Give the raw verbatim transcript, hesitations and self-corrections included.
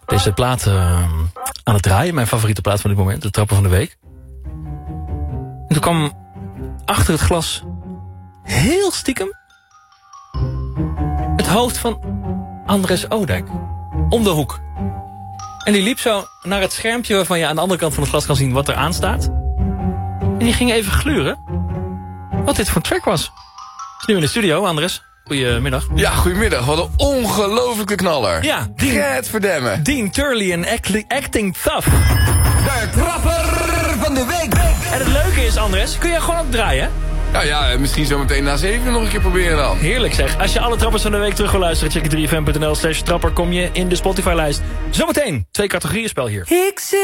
deze plaat uh, aan het draaien. Mijn favoriete plaat van dit moment. De Trapper van de Week. En toen kwam achter het glas heel stiekem het hoofd van Andres Odijk. Om de hoek. En die liep zo naar het schermpje waarvan je aan de andere kant van het glas kan zien wat er aan staat. En die ging even gluren wat dit voor track was. Is nu in de studio, Andres. Goedemiddag. Ja, goedemiddag. Wat een ongelofelijke knaller. Ja, Dean, Gert verdemmen. Dean Turley en Acting Tough. De Trapper van de Week. En het leuke is, Andres, kun je gewoon opdraaien, hè? Nou ja, misschien zo meteen na zeven nog een keer proberen dan. Heerlijk zeg. Als je alle trappers van de week terug wil luisteren, check drie f m punt n l slash trapper, kom je in de Spotify-lijst. Zometeen, twee categorieën spel hier. Ik